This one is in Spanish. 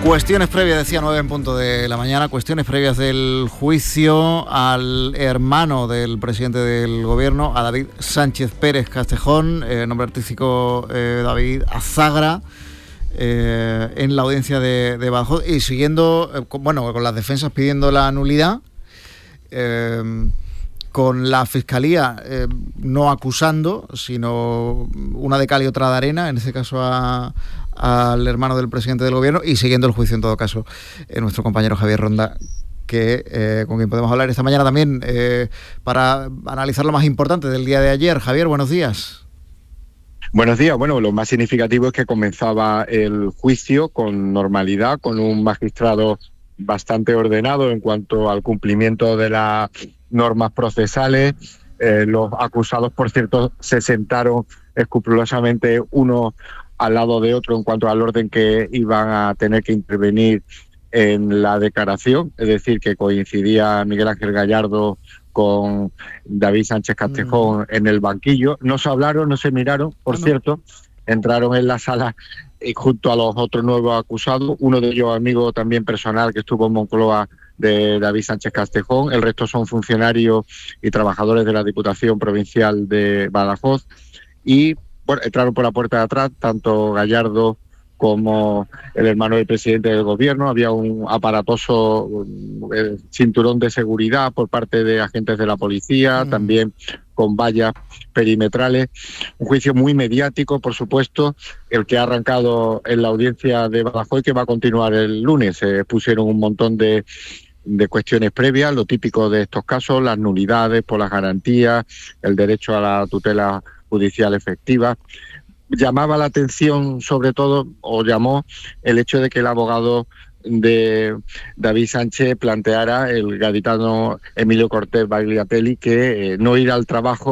Cuestiones previas, decía 9 en punto de la mañana, cuestiones previas del juicio al hermano del presidente del gobierno, a David Sánchez Pérez Castejón, nombre artístico David Azagra, en la audiencia de Badajoz, y siguiendo, con las defensas pidiendo la nulidad, con la Fiscalía no acusando, sino una de cal y otra de arena, en este caso al hermano del presidente del gobierno, y siguiendo el juicio en todo caso nuestro compañero Javier Ronda, que con quien podemos hablar esta mañana también para analizar lo más importante del día de ayer. Javier, buenos días. Buenos días. Bueno, lo más significativo es que comenzaba el juicio con normalidad, con un magistrado bastante ordenado en cuanto al cumplimiento de las normas procesales. Los acusados, por cierto, se sentaron escrupulosamente uno al lado de otro en cuanto al orden que iban a tener que intervenir en la declaración, es decir, que coincidía Miguel Ángel Gallardo con David Sánchez Castejón en el banquillo. No se hablaron, no se miraron, por cierto, entraron en la sala junto a los otros nuevos acusados, uno de ellos amigo también personal que estuvo en Moncloa de David Sánchez Castejón, el resto son funcionarios y trabajadores de la Diputación Provincial de Badajoz, y bueno, entraron por la puerta de atrás tanto Gallardo como el hermano del presidente del gobierno. Había un aparatoso cinturón de seguridad por parte de agentes de la policía, también con vallas perimetrales. Un juicio muy mediático, por supuesto, el que ha arrancado en la audiencia de Badajoz y que va a continuar el lunes. Se pusieron un montón de cuestiones previas, lo típico de estos casos, las nulidades por las garantías, el derecho a la tutela judicial efectiva. Llamaba la atención, sobre todo, o llamó el hecho de que el abogado de David Sánchez planteara, el gaditano Emilio Cortés Bagliatelli, que no ir al trabajo